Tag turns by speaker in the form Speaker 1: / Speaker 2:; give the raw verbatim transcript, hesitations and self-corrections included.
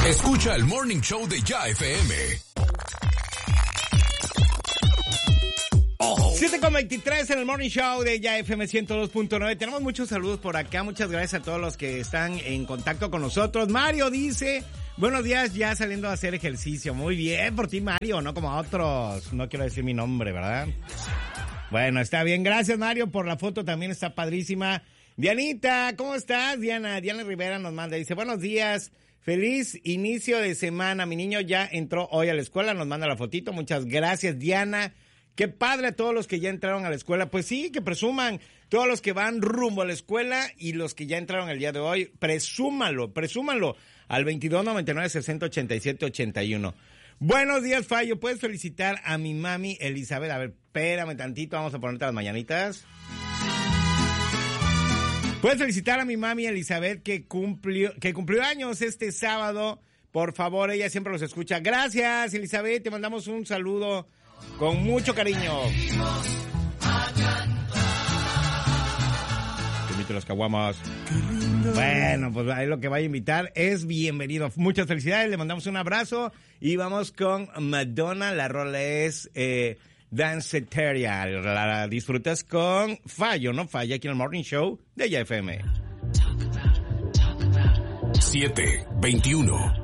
Speaker 1: Escucha el Morning Show de Ya F M.
Speaker 2: siete con veintitrés en el Morning Show de Ya F M ciento dos punto nueve. Tenemos muchos saludos por acá. Muchas gracias a todos los que están en contacto con nosotros. Mario dice, buenos días, ya saliendo a hacer ejercicio. Muy bien por ti, Mario, no como a otros. No quiero decir mi nombre, ¿verdad? Bueno, está bien. Gracias, Mario, por la foto. También está padrísima. Dianita, ¿cómo estás? Diana, Diana Rivera nos manda. Dice, buenos días. Feliz inicio de semana. Mi niño ya entró hoy a la escuela. Nos manda la fotito. Muchas gracias, Diana. Qué padre a todos los que ya entraron a la escuela. Pues sí, que presuman. Todos los que van rumbo a la escuela y los que ya entraron el día de hoy, presúmanlo, presúmanlo al veintidós noventa y nueve sesenta ochenta y siete ochenta y uno. Buenos días, Fallo. ¿Puedes felicitar a mi mami Elizabeth? A ver, espérame tantito, vamos a ponerte las mañanitas. Puedes felicitar a mi mami Elizabeth que cumplió, que cumplió años este sábado. Por favor, ella siempre los escucha. Gracias, Elizabeth. Te mandamos un saludo con mucho cariño. Te invito a los caguamas. Bueno, pues ahí lo que vaya a invitar es bienvenido. Muchas felicidades, le mandamos un abrazo y vamos con Madonna. La rola es eh, Danceteria. La, la disfrutas con Fallo, no falla, aquí en el Morning Show de Ya F M.
Speaker 1: siete veintiuno.